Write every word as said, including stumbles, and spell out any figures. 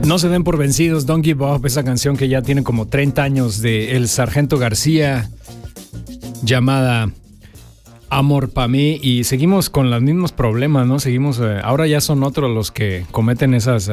No se den por vencidos, Don't Give Up, esa canción que ya tiene como treinta años de El Sargento García, llamada Amor pa' mí, y seguimos con los mismos problemas, ¿no? Seguimos, eh, ahora ya son otros los que cometen esas